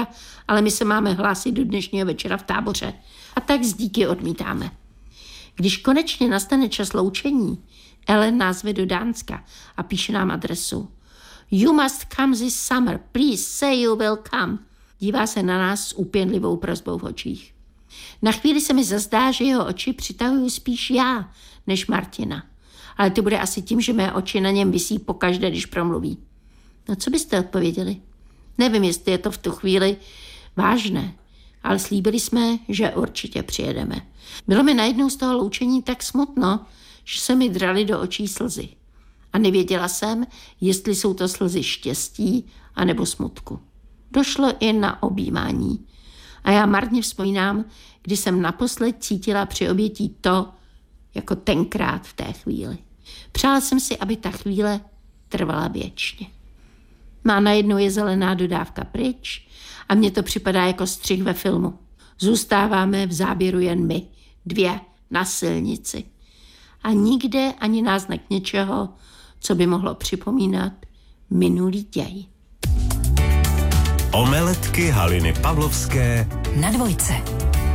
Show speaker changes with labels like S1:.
S1: Petra, ale my se máme hlásit do dnešního večera v táboře. A tak s díky odmítáme. Když konečně nastane čas loučení, Ellen nás zve do Dánska a píše nám adresu. You must come this summer. Please say you will come. Dívá se na nás s úpěnlivou prosbou v očích. Na chvíli se mi zazdá, že jeho oči přitahují spíš já, než Martina. Ale to bude asi tím, že mé oči na něm visí pokaždé, když promluví. No co byste odpověděli? Nevím, jestli je to v tu chvíli vážné, ale slíbili jsme, že určitě přijedeme. Bylo mi najednou z toho loučení tak smutno, že se mi draly do očí slzy. A nevěděla jsem, jestli jsou to slzy štěstí anebo smutku. Došlo i na objímání. A já marně vzpomínám, kdy jsem naposled cítila při obětí to, jako tenkrát v té chvíli. Přála jsem si, aby ta chvíle trvala věčně. Má najednou je zelená dodávka pryč a mně to připadá jako střih ve filmu. Zůstáváme v záběru jen my, dvě, na silnici. A nikde ani náznak něčeho, co by mohlo připomínat minulý děj.
S2: Omeletky Haliny Pavlovské
S3: na Dvojce.